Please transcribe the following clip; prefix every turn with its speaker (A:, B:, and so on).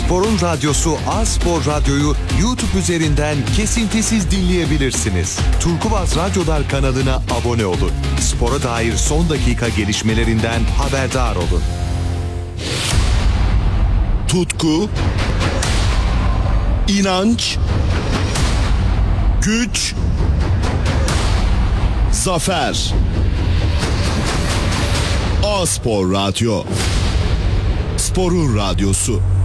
A: Spor'un radyosu A-Spor Radyo'yu YouTube üzerinden kesintisiz dinleyebilirsiniz. Turkuaz Radyolar kanalına abone olun. Spora dair son dakika gelişmelerinden haberdar olun.
B: Tutku, inanç, güç, zafer. A-Spor Radyo. Sporun radyosu.